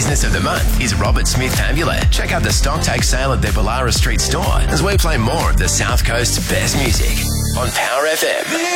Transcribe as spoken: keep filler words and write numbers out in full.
Business of the Month is Robert Smith Amulet. Check out the stock take sale at their Ballara Street store as we play more of the South Coast's best music on Power F M.